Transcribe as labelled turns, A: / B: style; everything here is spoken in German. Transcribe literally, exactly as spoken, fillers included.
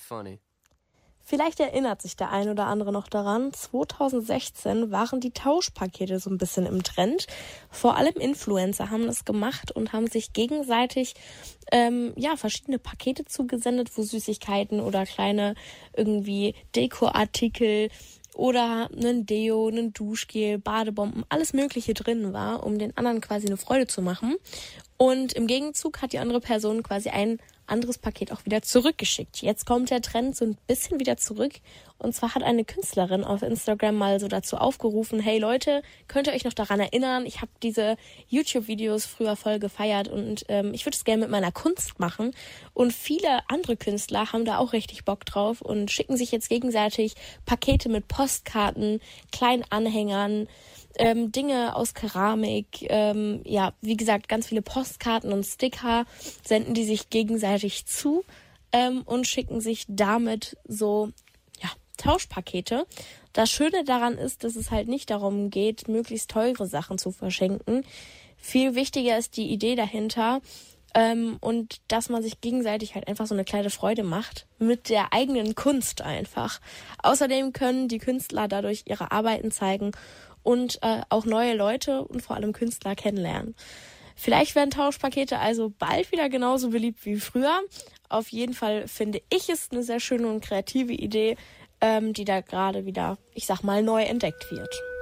A: funny.
B: Vielleicht erinnert sich der ein oder andere noch daran, zwanzig sechzehn waren die Tauschpakete so ein bisschen im Trend. Vor allem Influencer haben das gemacht und haben sich gegenseitig ähm, ja verschiedene Pakete zugesendet, wo Süßigkeiten oder kleine irgendwie Dekoartikel oder einen Deo, einen Duschgel, Badebomben, alles Mögliche drin war, um den anderen quasi eine Freude zu machen. Und im Gegenzug hat die andere Person quasi ein anderes Paket auch wieder zurückgeschickt. Jetzt kommt der Trend so ein bisschen wieder zurück. Und zwar hat eine Künstlerin auf Instagram mal so dazu aufgerufen, hey Leute, könnt ihr euch noch daran erinnern? Ich habe diese YouTube-Videos früher voll gefeiert und ähm, ich würde es gerne mit meiner Kunst machen. Und viele andere Künstler haben da auch richtig Bock drauf und schicken sich jetzt gegenseitig Pakete mit Postkarten, kleinen Anhängern, Ähm, Dinge aus Keramik, ähm, ja, wie gesagt, ganz viele Postkarten und Sticker senden die sich gegenseitig zu ähm, und schicken sich damit so, ja, Tauschpakete. Das Schöne daran ist, dass es halt nicht darum geht, möglichst teure Sachen zu verschenken. Viel wichtiger ist die Idee dahinter ähm, und dass man sich gegenseitig halt einfach so eine kleine Freude macht mit der eigenen Kunst einfach. Außerdem können die Künstler dadurch ihre Arbeiten zeigen und äh, auch neue Leute und vor allem Künstler kennenlernen. Vielleicht werden Tauschpakete also bald wieder genauso beliebt wie früher. Auf jeden Fall finde ich es eine sehr schöne und kreative Idee, ähm, die da gerade wieder, ich sag mal, neu entdeckt wird.